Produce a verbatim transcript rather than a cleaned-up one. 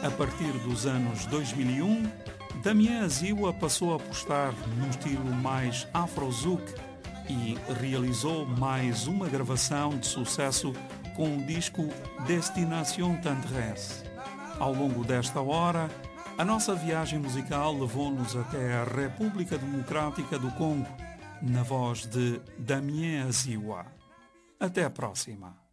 A partir dos anos dois mil e um, Damien Aziwa passou a apostar num estilo mais afro-zouk e realizou mais uma gravação de sucesso com o disco Destination Tendresse. Ao longo desta hora, a nossa viagem musical levou-nos até a República Democrática do Congo, na voz de Damien Aziwa. Até a próxima.